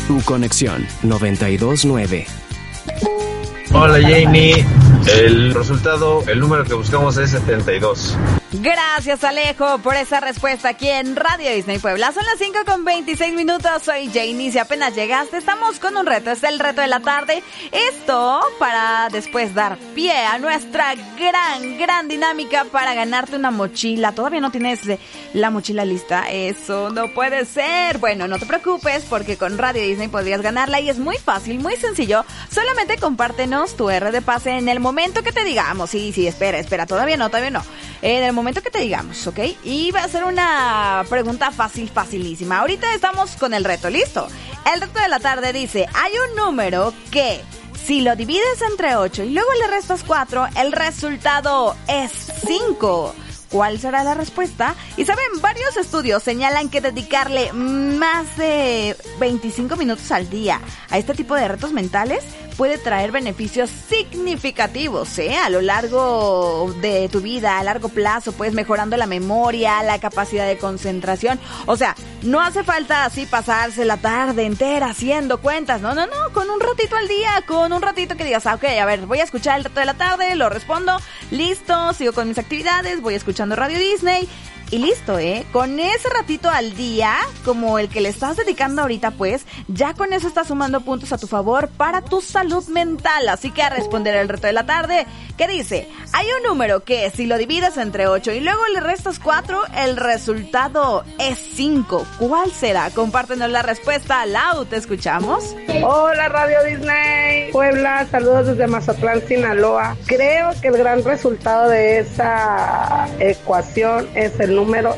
Tu conexión 92.9. Hola Janie, el resultado, el número que buscamos es 72. Gracias Alejo por esa respuesta aquí en Radio Disney Puebla. Son las 5:26. Soy Janie. Si apenas llegaste, estamos con un reto. Es el reto de la tarde. Esto para después dar pie a nuestra gran dinámica para ganarte una mochila. ¿Todavía no tienes la mochila lista? Eso no puede ser. Bueno, no te preocupes porque con Radio Disney podrías ganarla y es muy fácil, muy sencillo. Solamente compártenos tu R de pase en el momento que te digamos. Sí, espera. Todavía no. En el momento que te digamos, ¿ok? Y va a ser una pregunta facilísima. Ahorita estamos con el reto, ¿listo? El reto de la tarde dice, hay un número que si lo divides entre 8 y luego le restas 4, el resultado es 5. ¿Cuál será la respuesta? Y saben, varios estudios señalan que dedicarle más de 25 minutos al día a este tipo de retos mentales puede traer beneficios significativos, a lo largo de tu vida, a largo plazo, pues mejorando la memoria, la capacidad de concentración. O sea, no hace falta así pasarse la tarde entera haciendo cuentas, no, con un ratito al día, con un ratito que digas, ok, a ver, voy a escuchar el reto de la tarde, lo respondo, listo, sigo con mis actividades, voy escuchando Radio Disney. Y listo, con ese ratito al día, como el que le estás dedicando ahorita, pues, ya con eso estás sumando puntos a tu favor para tu salud mental. Así que a responder el reto de la tarde, ¿qué dice? Hay un número que si lo divides entre 8 y luego le restas 4, el resultado es 5. ¿Cuál será? Compártenos la respuesta. Lau, ¿te escuchamos? Hola Radio Disney Puebla, saludos desde Mazatlán, Sinaloa. Creo que el gran resultado de esa ecuación es el número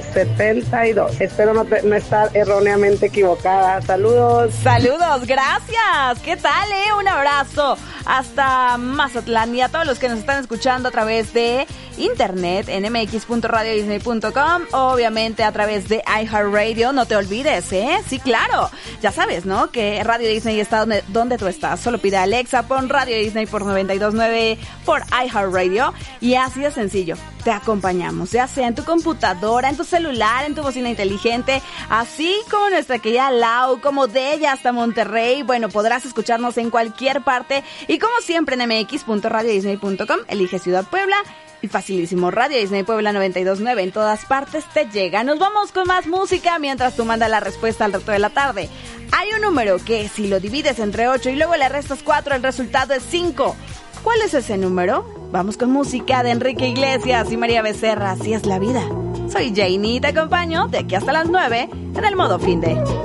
72. Espero no estar erróneamente equivocada. Saludos. Saludos, gracias. ¿Qué tal, Un abrazo hasta Mazatlán y a todos los que nos están escuchando a través de internet en mx.radiodisney.com, obviamente a través de iHeartRadio. No te olvides, Sí, claro. Ya sabes, ¿no? Que Radio Disney está donde tú estás. Solo pide a Alexa, pon Radio Disney por 92.9 por iHeartRadio y así de sencillo. Te acompañamos, ya sea en tu computadora, en tu celular, en tu bocina inteligente, así como nuestra querida Lau, como de ella hasta Monterrey. Bueno, podrás escucharnos en cualquier parte y como siempre en mx.radiodisney.com, elige Ciudad Puebla y facilísimo, Radio Disney Puebla 92.9 en todas partes te llega. Nos vamos con más música mientras tú mandas la respuesta al reto de la tarde. Hay un número que si lo divides entre 8 y luego le restas 4, el resultado es 5. ¿Cuál es ese número? Vamos con música de Enrique Iglesias y María Becerra, Así es la vida. Soy Janie y te acompaño de aquí hasta las 9 en el modo fin de...